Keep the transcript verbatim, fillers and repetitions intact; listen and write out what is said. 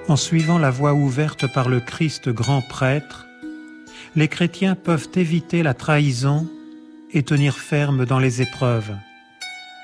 En suivant la voie ouverte par le Christ grand prêtre, les chrétiens peuvent éviter la trahison et tenir ferme dans les épreuves.